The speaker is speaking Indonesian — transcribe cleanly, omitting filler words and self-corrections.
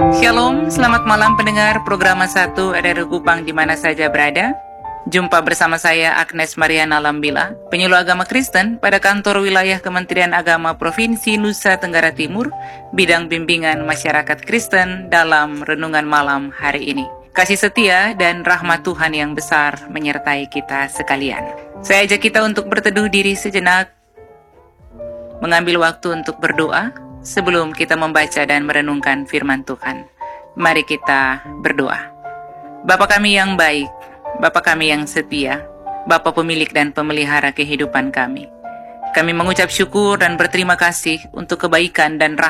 Shalom, selamat malam pendengar program 1 RRI Kupang di mana saja berada. Jumpa bersama saya Agnes Mariana Lambila, penyuluh agama Kristen pada kantor wilayah Kementerian Agama Provinsi Nusa Tenggara Timur, bidang bimbingan masyarakat Kristen dalam renungan malam hari ini. Kasih setia dan rahmat Tuhan yang besar menyertai kita sekalian. Saya ajak kita untuk berteduh diri sejenak, mengambil waktu untuk berdoa sebelum kita membaca dan merenungkan firman Tuhan. Mari kita berdoa. Bapa kami yang baik, Bapa kami yang setia, Bapa pemilik dan pemelihara kehidupan kami. Kami mengucap syukur dan berterima kasih untuk kebaikan dan rahmat